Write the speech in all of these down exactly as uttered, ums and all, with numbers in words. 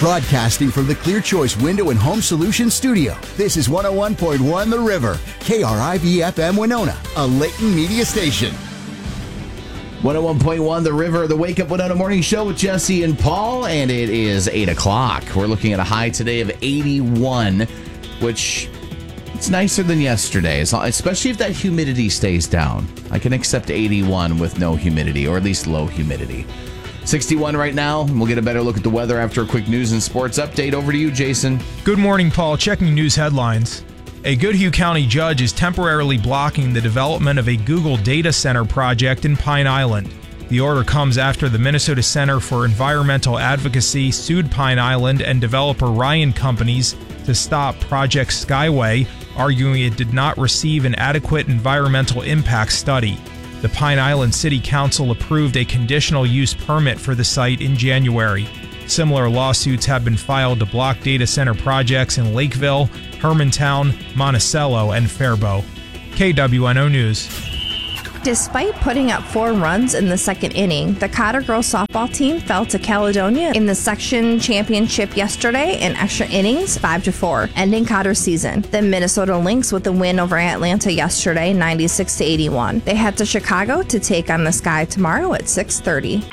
Broadcasting from the Clear Choice Window and Home Solutions Studio, this is one oh one point one The River, K R I V F M Winona, a Layton media station. one oh one point one The River, the Wake Up Winona Morning Show with Jesse and Paul, and it is eight o'clock. We're looking at a high today of eighty-one, which it's nicer than yesterday, especially if that humidity stays down. I can accept eighty-one with no humidity, or at least low humidity. sixty-one right now, and we'll get a better look at the weather after a quick news and sports update. Over to you, Jason. Good morning, Paul. Checking news headlines. A Goodhue County judge is temporarily blocking the development of a Google data center project in Pine Island. The order comes after the Minnesota Center for Environmental Advocacy sued Pine Island and developer Ryan Companies to stop Project Skyway, arguing it did not receive an adequate environmental impact study. The Pine Island City Council approved a conditional use permit for the site in January. Similar lawsuits have been filed to block data center projects in Lakeville, Hermantown, Monticello, and Faribault. K W N O News. Despite putting up four runs in the second inning, the Cotter girls softball team fell to Caledonia in the section championship yesterday in extra innings, five to four, ending Cotter's season. The Minnesota Lynx with the win over Atlanta yesterday, ninety-six to eighty-one. They head to Chicago to take on the Sky tomorrow at six thirty.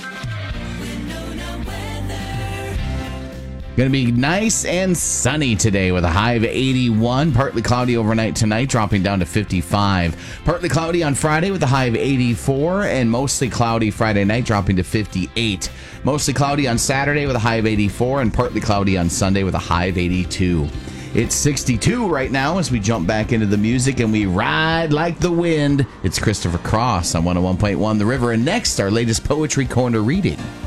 Going to be nice and sunny today with a high of eighty-one. Partly cloudy overnight tonight, dropping down to fifty-five. Partly cloudy on Friday with a high of eighty-four, and mostly cloudy Friday night, dropping to fifty-eight. Mostly cloudy on Saturday with a high of eighty-four, and partly cloudy on Sunday with a high of eighty-two. It's sixty-two right now as we jump back into the music and we ride like the wind. It's Christopher Cross on one oh one point one The River, and next, our latest Poetry Corner reading.